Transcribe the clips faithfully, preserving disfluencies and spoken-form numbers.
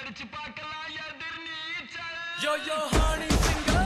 அடிச்சு பார்க்கலாம் எதிர் நீச்சல். Yo yo honey singer.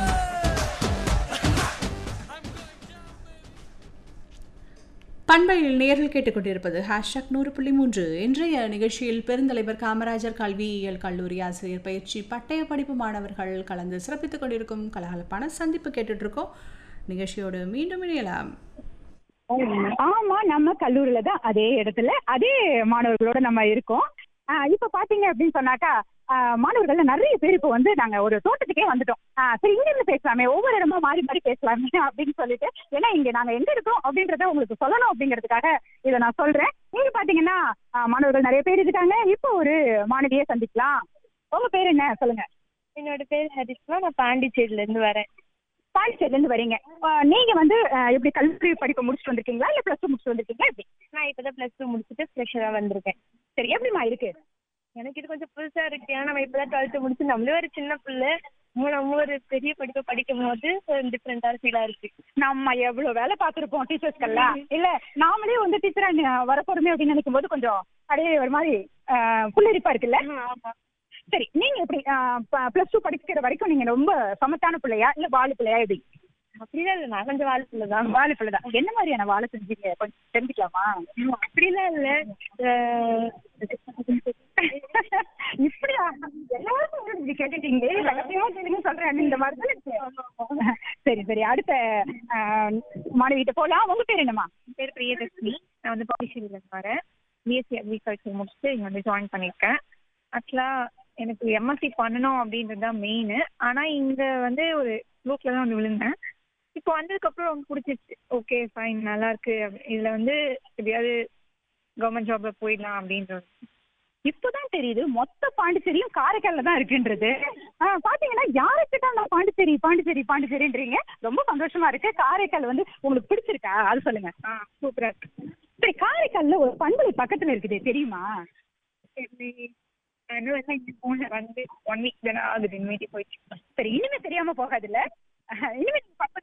பண்பையில் நேரில் கேட்டுக்கொண்டிருப்பது ஹேஷ்டாக் நூறு புள்ளி மூன்று. இன்றைய நிகழ்ச்சியில் பெருந்தலைவர் காமராஜர் கல்வியியல் கல்லூரி ஆசிரியர் பயிற்சி பட்டய படிப்பு மாணவர்கள் கலந்து சிறப்பித்துக் கொண்டிருக்கும் கலகலப்பான சந்திப்பு கேட்டுட்டு இருக்கோம். நிகழ்ச்சியோடு மீண்டும் இணையலாம். ஆமா, நம்ம கல்லூரியில தான் அதே இடத்துல அதே மாணவர்களோட நம்ம இருக்கோம். இப்ப பாத்தீங்க அப்படின்னு சொன்னாக்கா மாணவர்கள் நிறைய பேர் இப்ப வந்து நாங்க ஒரு தோட்டத்துக்கே வந்துட்டோம். சரி, இங்க இருந்து பேசலாமே, ஒவ்வொரு இடமா மாறி மாறி பேசலாமே அப்படின்னு சொல்லிட்டு, ஏன்னா இங்க நாங்க எங்க இருக்கோம் அப்படின்றத உங்களுக்கு சொல்லணும் அப்படிங்கிறதுக்காக இதை நான் சொல்றேன். நீங்க பாத்தீங்கன்னா மாணவர்கள் நிறைய பேர் இருக்காங்க. இப்போ ஒரு மாணவியை சந்திக்கலாம். உங்க பேர் என்ன சொல்லுங்க? என்னோட பேர் ஹரிஷ்மா. நான் பாண்டிச்சேரியில இருந்து வரேன். பாண்டிச்சேரில இருந்து வரீங்க. நீங்க வந்து எப்படி கல்லூரி படிப்பு முடிச்சுட்டு வந்திருக்கீங்களா இல்ல பிளஸ் டூ முடிச்சுட்டு வந்திருக்கீங்களா? எப்படி? நான் இப்பதான் பிளஸ் டூ முடிச்சுட்டு ஃப்ரெஷரா வந்திருக்கேன். சரி, எப்படிமா இருக்கு? எனக்கு இது கொஞ்சம் புதுசா இருக்கு. ஏன்னா நம்ம இப்பதான் டுவெல்த் முடிச்சு நம்மளே ஒரு சின்ன பிள்ளை நம்ம ஒரு பெரிய படிப்பை படிக்கும் போது டிஃப்ரெண்டா ஃபீலா இருக்கு. நம்ம எவ்வளவு வேலை பார்த்திருப்போம் டீச்சர்ஸ்க்கெல்லாம். இல்ல நாமளே வந்து டீச்சரா வரப்போறோமே அப்படின்னு நினைக்கும் போது கொஞ்சம் அப்படியே ஒரு மாதிரி புல்லரிப்பா இருக்குல்ல? ஆமா. சரி, நீங்க எப்படி பிளஸ் டூ படிக்கிற வரைக்கும் நீங்க ரொம்ப சமத்தான பிள்ளையா இல்ல வாழு பிள்ளையா? எப்படி? அப்படிலாம் இல்ல, நான் கொஞ்சம் வாழை பிள்ளைதான். வாழை பிள்ளைதான். என்ன மாதிரியான வாழை செஞ்சீங்க கொஞ்சம் தெரிஞ்சுக்கலாமா? அப்படிலாம் இல்ல, இப்படி எல்லாரும் கேட்டுட்டீங்க சொல்றேன் இந்த மாதிரி. சரி சரி, அடுத்த மாணவிகிட்ட போலாம். உங்க பேர் என்னமா? பேர் பிரியதர்ஷினி. நான் வந்து பாண்டிச்சேரியில இருந்து வரேன். பிஎஸ்சி அக்ரிகல்ச்சர் முடிச்சுட்டு இங்க வந்து ஜாயின் பண்ணிருக்கேன். ஆக்சுவலா எனக்கு எம்எஸ்சி பண்ணணும் அப்படின்றது தான் மெயின். ஆனா இங்க வந்து ஒரு குரூப்ல தான் வந்து விழுந்தேன். இப்போ வந்ததுக்கு அப்புறம் ரொம்ப பிடிச்சிருச்சு. ஓகே ஃபைன், நல்லா இருக்கு. இதுல வந்து எப்படியாவது கவர்மெண்ட் ஜாப்ல போயிடலாம் அப்படின்றது இப்பதான் தெரியுது. மொத்த பாண்டிச்சேரியும் காரைக்கால்ல தான் இருக்குன்றது. பாத்தீங்கன்னா யாருக்கிட்ட நான் பாண்டிச்சேரி பாண்டிச்சேரி பாண்டிச்சேரின்றீங்க. ரொம்ப சந்தோஷமா இருக்கு. காரைக்கால் வந்து உங்களுக்கு பிடிச்சிருக்கா அது சொல்லுங்க. ஆஹ் சூப்பரா இருக்கு. சரி, காரைக்கால்ல ஒரு பண்பலை பக்கத்துல இருக்குது, தெரியுமா? வந்து ஒன் வீக் தானே ஆகுது இனிமேட்டு போயிட்டு. சரி, இனிமே தெரியாம போகாதுல்ல. இனிமே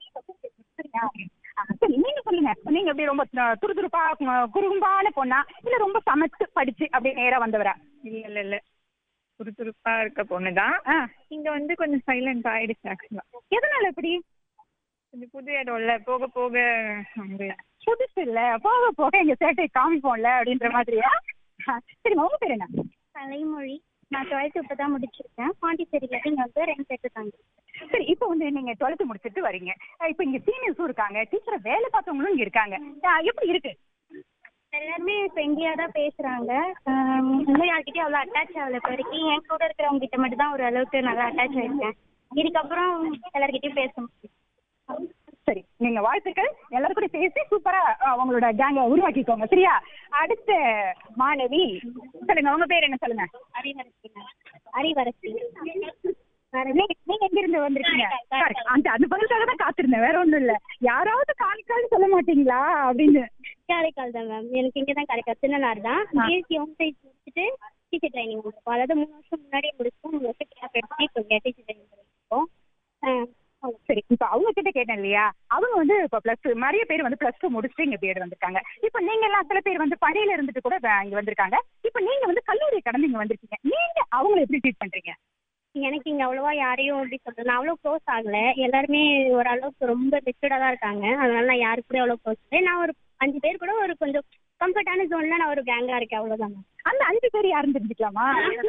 சரி, நீங்க சொல்லுங்க. நீங்க எப்படி ரொம்ப துருதுருப்பா குறும்பான பொண்ணா இல்ல ரொம்ப சமைச்சு படிச்சு அப்படியே நேரா வந்தவரா? இல்ல இல்ல இல்ல துருதுருப்பா இருக்க பொண்ணுதான். இங்க வந்து கொஞ்சம் சைலண்ட் ஆயிடுச்சு. ஆக்சுவலா எதனால எப்படி? கொஞ்சம் புது இடம் இல்ல, போக போக புதுசு இல்ல, போக போக எங்க சேட்டை காமிப்போம்ல அப்படின்ற மாதிரியா? சரி, உங்க பேர் என்ன? கலைமொழி. நான் டுவெல்த் இப்பதான் முடிச்சிருக்கேன். பாண்டிச்சேரியில இங்க வந்து ரெண்டு பேருக்கு தாங்க. சரி, இப்போ வந்து நீங்க டுவெல்த் முடிச்சுட்டு வரீங்க. இப்போ இங்க சீனியர்ஸும் இருக்காங்க, டீச்சரை வேலை பார்த்தவங்களும் இங்க இருக்காங்க. எப்படி இருக்கு? எல்லாருமே ஃப்ரெண்ட்லியா தான் பேசுறாங்க. இன்னும் யார்கிட்டயும் அவ்வளோ அட்டாச் ஆகல. இப்போ வரைக்கும் என் கூட இருக்கிறவங்க கிட்ட மட்டும் தான் ஒரு அளவுக்கு நல்லா அட்டாச் ஆயிருக்கேன். இதுக்கப்புறம் எல்லார்கிட்டயும் பேச முடியும். சரி, நீங்க வாழ்த்துக்கள். எல்லாரும் கூட பேசி சூப்பரா அவங்களோட கேங்க உருவாக்கிக்கோங்க. சரியா? அடுத்த மாணவி சொல்லுங்க. உங்க பேர் என்ன சொல்லுங்க? அறிவரசி. அறிவரசி. நீங்க எங்க இருந்து வந்திருக்கீங்க? அந்த அந்த பதிலுக்காக தான் காத்திருந்தேன், வேற ஒண்ணும் இல்ல. யாராவது காரைக்கால் சொல்ல மாட்டீங்களா அப்படின்னு. காரைக்கால் தான் மேம். எனக்கு இங்கதான் காரைக்கால் சின்னனார் தான். பிஎஸ்சி ஹோம் சயின்ஸ் முடிச்சுட்டு டீச்சர் ட்ரைனிங் முடிப்போம். அதாவது மூணு வருஷம் முன்னாடியே முடிச்சோம். மூணு வருஷம் கேப் எடுத்து இப்போ டீச்சர் ட்ரைனிங் பண்ணிருக்கோம். சரி, இப்ப அவங்க கிட்ட கேட்டேன் இல்லையா, அவங்க வந்து இப்ப பிளஸ் டூ நிறைய பேர் வந்து பிளஸ் டூ முடிச்சுட்டு இங்க பிஎட் வந்திருக்காங்க. இப்ப நீங்க எல்லாம் சில பேர் வந்து பணியில இருந்துட்டு கூட இங்க வந்திருக்காங்க. இப்ப நீங்க வந்து கல்லூரி கடந்து இங்க வந்திருக்கீங்க. நீங்க அவங்களை எப்படி ட்ரீட் பண்றீங்க? எனக்கு இங்க அவ்வளவா யாரையும் எப்படி சொல்றது, நான் அவ்வளோ க்ளோஸ் ஆகல. எல்லாருமே ஓரளவுக்கு ரொம்ப மெச்சூர்டா தான் இருக்காங்க. அதனால நான் யாரு கூட அவ்வளோ க்ளோஸ் இல்லை. நான் ஒரு அஞ்சு பேர் கூட ஒரு கொஞ்சம் கம்ஃபர்டான ஜோன்ல நான் ஒரு கேங்கா இருக்கேன், அவ்வளவுதான். அந்த அஞ்சு பேர் யாருன்னு தெரிஞ்சுக்கலாமா?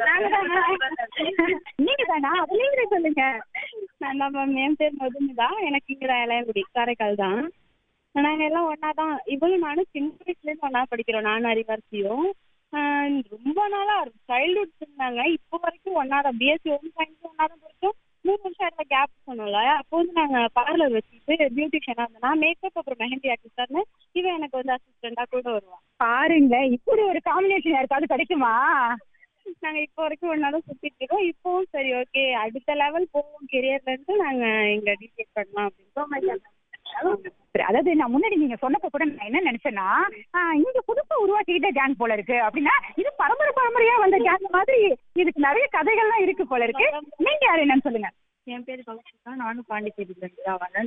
நீங்க தானா? நீங்களே சொல்லுங்க. நான் தான். என் பேர் மதுமிதா. எனக்கு இங்க தான் இளையங்குடி, காரைக்கால் தான். நாங்க எல்லாம் ஒன்னா தான். இவங்களும் நானும் சின்ன வயசுல இருந்து ஒன்னா படிக்கிறோம். நானும் அறிவார்த்தியும் ரொம்ப நாளா சைல்ட்ஹுட் இருந்தாங்க. இப்போ வரைக்கும் ஒன்னாதான். பிஎஸ்சி ஹோம் சயின்ஸ் ஒன்னாதான் படிச்சோம். மூணு வருஷம் இடத்துல கேப் சொன்னோம்ல, அப்போ வந்து நாங்க பார்லர் வச்சுட்டு பியூட்டிஷியனா இருந்தோம். நான் மேக்கப் அப்புறம் மெஹந்தி ஆர்டிஸ்டார்னு, இவன் எனக்கு வந்து அசிஸ்டண்டா கூட வருவான். பாருங்க, இப்படி ஒரு காம்பினேஷன் யாருக்காவது கிடைக்குமா? நாங்க இப்போ வரைக்கும் ஒன்னாலும் சுத்திட்டு இருக்கோம். இப்பவும் சரி ஓகே அடுத்த லெவல் போவோம் கெரியர்ல இருந்து நாங்க இங்க டிசைட் பண்ணலாம் அப்படின்னு. அதாவது நான் முன்னாடி நீங்க சொன்னப்ப கூட நான் என்ன நினைச்சேன்னா, இங்க புதுசா உருவாக்கிட்ட கேங் போல இருக்கு அப்படின்னா, இது பரம்பரை பரம்பரையா வந்த கேங் மாதிரி இதுக்கு நிறைய கதைகள்லாம் இருக்கு போல இருக்கு. நீங்க யாரு என்னன்னு சொல்லுங்க. என் பேரு கௌஷிகா. நானும் பாண்டிச்சேரியில இருந்து தான் வரேன்.